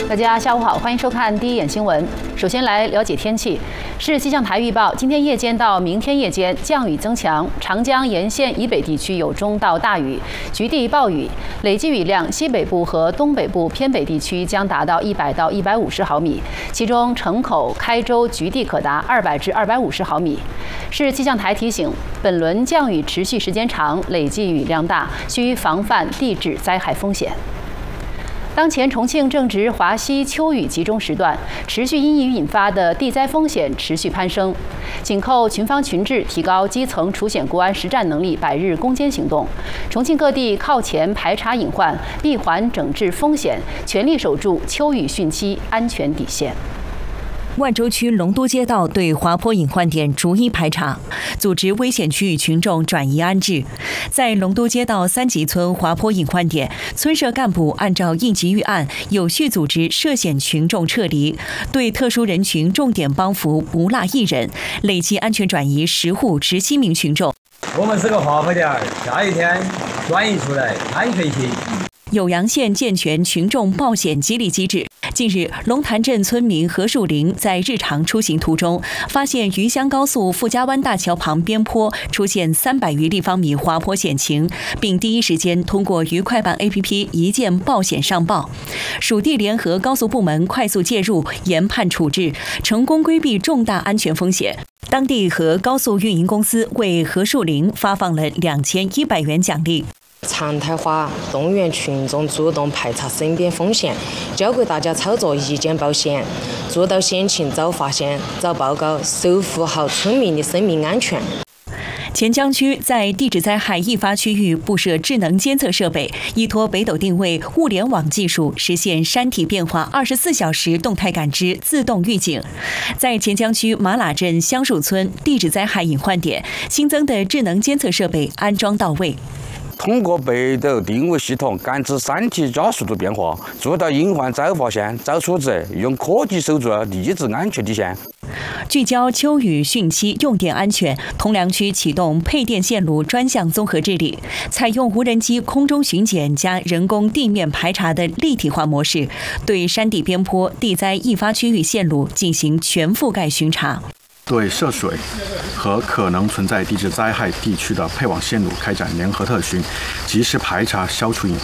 大家下午好，欢迎收看第一眼新闻。首先来了解天气。市气象台预报，今天夜间到明天夜间降雨增强，长江沿线以北地区有中到大雨，局地暴雨，累计雨量西北部和东北部偏北地区将达到100到150毫米，其中城口、开州局地可达200至250毫米。市气象台提醒，本轮降雨持续时间长，累计雨量大，需防范地质灾害风险。当前重庆正值华西秋雨集中时段，持续因雨引发的地灾风险持续攀升。紧扣群防群治，提高基层除险国安实战能力百日攻坚行动，重庆各地靠前排查隐患，闭环整治风险，全力守住秋雨汛期安全底线。 万州区隆都街道对滑坡隐患点逐一排查，组织危险区域群众转移安置。在隆都街道3级村滑坡隐患点，村社干部按照应急预案，有序组织涉险群众撤离，对特殊人群重点帮扶，不落一人，累计安全转移10户17名群众。 我们这个滑坡点下一天转移出来，安全些。 酉阳县健全群众报险激励机制。近日，龙潭镇村民何树林在日常出行途中，发现渝湘高速傅家湾大桥旁边坡出现300余立方米滑坡险情，并第一时间通过渝快办 APP 一键报险上报。属地联合高速部门快速介入，研判处置，成功规避重大安全风险。当地和高速运营公司为何树林发放了2100元奖励。 常态化动员群众主动排查身边风险，教给大家操作一键报险，做到险情早发现、早报告，守护好村民的生命安全。 黔江区在地质灾害易发区域布设智能监测设备，依托北斗定位、物联网技术，实现山体变化24小时动态感知、自动预警。在黔江区马喇镇香树村地质灾害隐患点，新增的智能监测设备安装到位。 通过北斗定位系统感知山体加速度变化，做到隐患早发现、早处置，用科技守住地质安全底线。 聚焦秋雨汛期用电安全，通良区启动配电线路专项综合治理，采用无人机空中巡检加人工地面排查的立体化模式，对山地边坡地灾易发区域线路进行全覆盖巡查。 对涉水和可能存在地质灾害地区的配网线路开展联合特巡，及时排查消除隐患。